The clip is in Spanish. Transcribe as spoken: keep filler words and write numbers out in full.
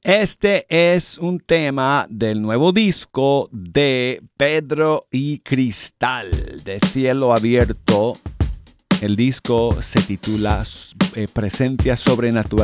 Este es un tema del nuevo disco de Pedro y Cristal, de Cielo Abierto. El disco se titula eh, Presencia Sobrenatural.